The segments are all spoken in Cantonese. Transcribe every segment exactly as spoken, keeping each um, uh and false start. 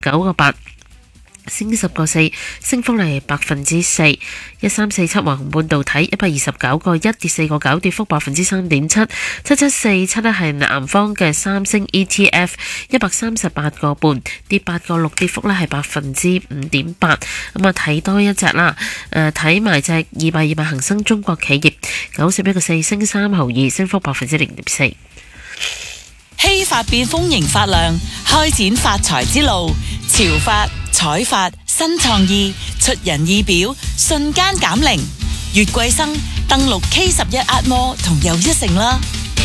九個八。升十個四，升幅係百分之四。一三四七華虹半導體一百二十九個一，跌四個九，跌幅百分之三點七。七七四七呢係南方嘅三星 E T F 一百三十八個半，跌八個六，跌幅呢係百分之五點八。咁啊睇多一隻啦，誒睇埋隻二百二百恒生中國企業九十一個四，升三毫二，升幅百分之零點四。 希法變豐盈發亮，開展發財之路。潮發、彩發、新創意，出人意表，瞬間減齡。月桂生登錄 K 十一 Atmore 同又一城啦。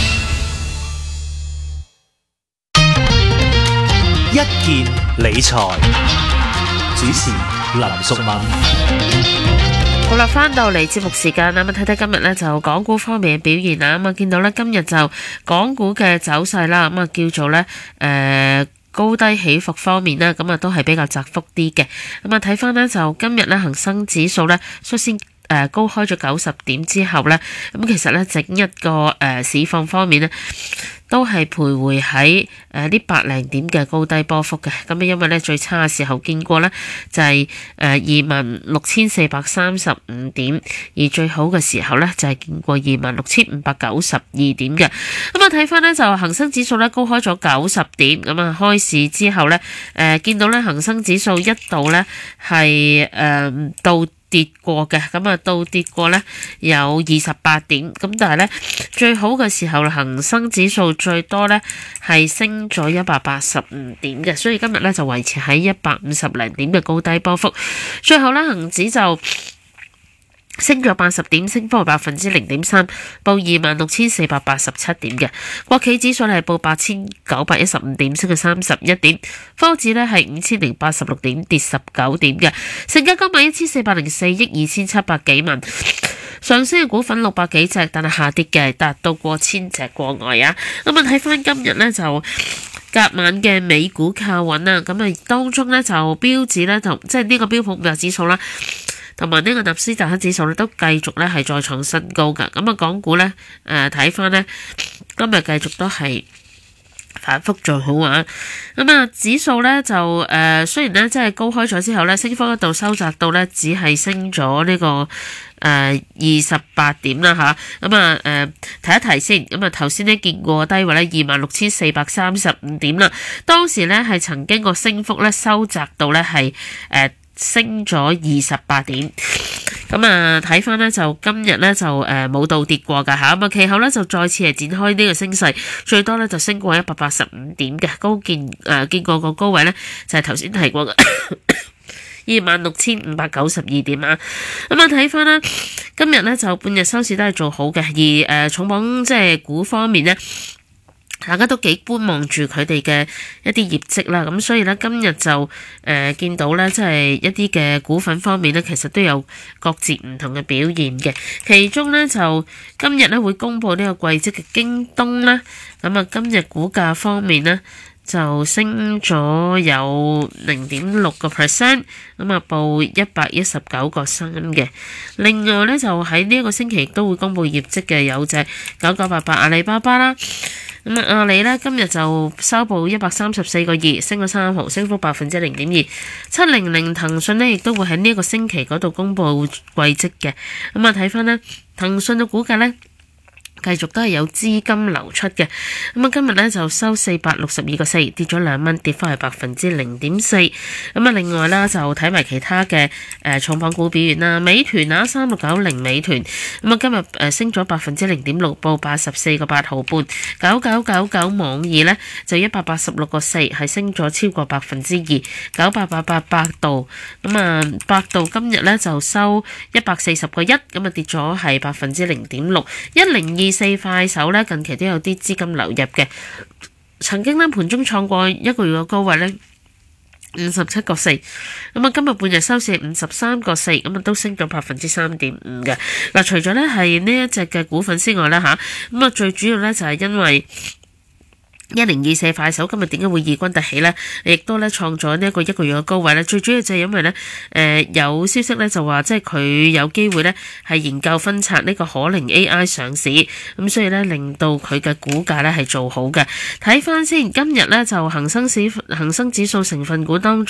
一件理財，主持林淑敏。 好啦，翻到嚟節目時間啦，咁睇睇今日呢就港股方面嘅表現啦。咁啊見到呢今日就港股嘅走勢啦，咁啊叫做呢誒。呃高低起伏方面呢，咁啊都係比較窄幅啲嘅。咁啊睇翻呢，就今日呢恒生指數呢率先誒高開咗九十點之後呢，咁其實呢整一個誒市況方面呢，都係徘徊喺誒呢百零點嘅高低波幅嘅。咁因為呢最差嘅時候見過呢就係誒二萬六千四百三十五點，而最好嘅時候呢就係見過二萬六千五百九十二點嘅。咁啊睇翻呢就恒生指數呢高開咗九十點，咁啊開市之後呢，誒、呃、見到呢恒生指數一度呢係誒到跌過嘅，咁啊到跌過呢有二十八點，咁但係呢最好嘅時候恒生指數最多呢係升咗一百八十五點嘅，所以今日呢就維持喺一百五十零點嘅高低波幅，最後呢恒指就升咗八十點，升幅係百分之零點三，報二萬六千四百八十七點嘅。國企指數係報八千九百一十五點，升咗三十一點。科指呢係五千零八十六點，跌十九點嘅。成交金額一千四百零四億二千七百幾萬。上升嘅股份六百幾隻，但係下跌嘅達到過千隻過外啊。咁啊睇翻今日呢就隔晚嘅美股靠穩啊，咁啊當中呢就標指呢，就即係呢個標普五百指數啦。同埋呢個納斯達克指數咧都繼續咧係再創新高㗎，咁啊港股咧誒睇翻咧今日繼續都係反覆做好啊，咁啊指數咧就誒、呃、雖然咧即係高開咗之後咧升幅一度收窄到咧只係升咗呢、這個誒二十八點啦吓，咁啊誒提一提先，咁啊頭先咧見過低位咧二萬六千四百三十五點啦，當時咧係曾經個升幅咧收窄到咧係誒升咗二十八點，咁啊睇翻呢，就今日呢，就誒冇倒跌過㗎嚇，咁啊其後呢，就再次係展開呢個升勢，最多呢，就升過一百八十五點嘅高見誒、呃、見過個高位呢，就係頭先提過嘅二萬六千五百九十二點啊，咁啊睇翻啦，今日呢，就半日收市都係做好嘅，而誒、呃、重磅即係股方面呢，大家都幾觀望住佢哋嘅一啲業績啦，咁所以咧今日就誒、呃、見到咧，即係一啲嘅股份方面咧，其實都有各自唔同嘅表現嘅。其中咧就今日咧會公布呢個季績嘅京東啦，咁啊今日股價方面咧就升咗有零點六個 percent， 咁啊報一百一十九個三嘅。另外咧就喺呢一個星期亦都會公布業績嘅有隻九九八八阿里巴巴啦。咁啊，阿里咧今日就收報一百三十四個二，升咗三毫，升幅百分之零點二。七零零騰訊咧，亦都會喺呢一個星期嗰度公布季績嘅。咁啊，睇翻咧，騰訊嘅股價咧，繼續都係有資金流出嘅。咁啊，今日咧就收四百六十二個四，跌咗兩蚊，跌翻係百分之零點四。咁啊，另外啦，就睇埋其他嘅誒重磅股表現啦。美團啊，三六九零美團，咁啊今日誒升咗百分之零點六，報八十四個八毫半。九九九九網易咧就一百八十六個四，係升咗超過百分之二。九八八八百度，咁啊百度今日咧就收一百四十個一，咁啊跌咗係百分之零點六。一零二四快手咧近期都有啲資金流入嘅，曾經咧盤中創過一個月嘅高位咧五十七個四，咁啊今日半日收市五十三個四，咁啊都升咗百分之三點五嘅。嗱，除咗咧係呢一隻嘅股份之外咧吓，咁啊最主要咧就係因為一零二四快手今日點解會異軍突起呢？亦都咧創咗呢一個一個月嘅高位咧。最主要就係因為咧，誒、呃、有消息咧就話，即係佢有機會咧係研究分拆呢個可伶 A I 上市，咁所以咧令到佢嘅股價咧係做好嘅。睇翻先，今日咧就恒生市恒生指數成分股當中。